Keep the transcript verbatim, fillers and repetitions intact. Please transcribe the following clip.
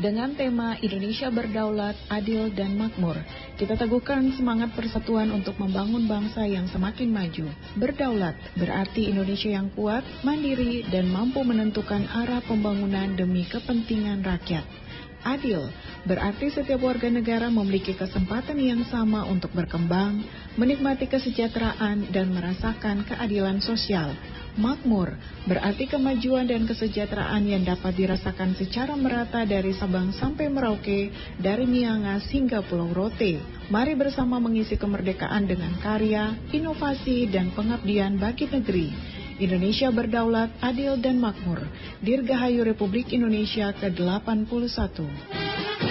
dengan tema Indonesia Berdaulat, Adil, dan Makmur. Kita teguhkan semangat persatuan untuk membangun bangsa yang semakin maju. Berdaulat berarti Indonesia yang kuat, mandiri, dan mampu menentukan arah pembangunan demi kepentingan rakyat. Adil berarti setiap warga negara memiliki kesempatan yang sama untuk berkembang, menikmati kesejahteraan, dan merasakan keadilan sosial. Makmur berarti kemajuan dan kesejahteraan yang dapat dirasakan secara merata dari Sabang sampai Merauke, dari Miangas hingga Pulau Rote. Mari bersama mengisi kemerdekaan dengan karya, inovasi, dan pengabdian bagi negeri. Indonesia Berdaulat, Adil, dan Makmur. Dirgahayu Republik Indonesia ke delapan puluh satu.